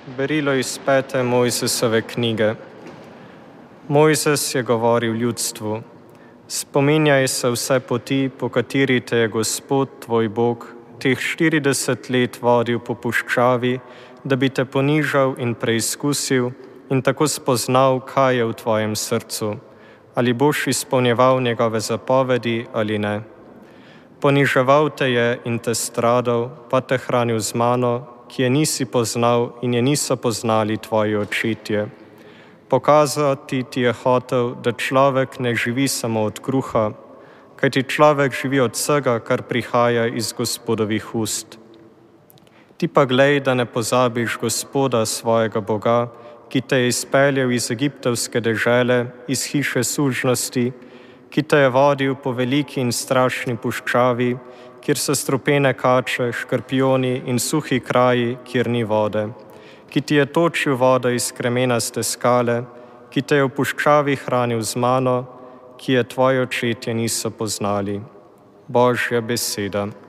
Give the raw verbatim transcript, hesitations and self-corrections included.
Berilo iz pete Mojzesove knjige. Mojzes je govoril ljudstvu: Spominjaj se vse poti, po kateri te je Gospod, tvoj Bog, teh štirideset let vodil po puščavi, da bi te ponižal in preizkusil in tako spoznal, kaj je v tvojem srcu, ali boš izpolnjeval njegove zapovedi ali ne. Poniževal te je in te stradal, pa te hranil z mano, ki je nisi poznal in je niso poznali tvoji očetje. Pokazati ti je hotel, da človek ne živi samo od kruha, kajti človek živi od vsega, kar prihaja iz Gospodovih ust. Ti pa glej, da ne pozabiš Gospoda svojega Boga, ki te je izpeljal iz egiptovske dežele, iz hiše sužnosti, ki te je vodil po veliki in strašni puščavi, kjer so strupene kače, škorpijoni in suhi kraji, kjer ni vode, ki ti je točil vodo iz kremenaste skale, ki te je v puščavi hranil z mano, ki je tvoji očetje niso poznali. Božja beseda.